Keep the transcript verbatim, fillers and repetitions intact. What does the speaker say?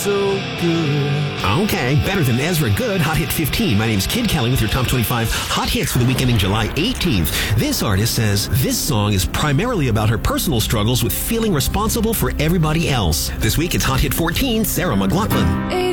so good. Okay, better than Ezra Good, Hot Hit fifteen. My name's Kid Kelly with your top twenty-five hot hits for the week ending July eighteenth. This artist says this song is primarily about her personal struggles with feeling responsible for everybody else. This week it's Hot Hit fourteen, Sarah McLachlan.